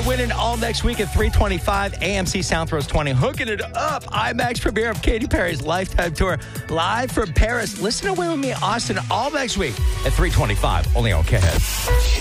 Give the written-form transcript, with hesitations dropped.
Winning all next week at 3:25, AMC Soundthrows 20. Hooking it up. IMAX premiere of Katy Perry's Lifetime Tour live from Paris. Listen to Win With Me, Austin, all next week at 3:25, only on KHEAD.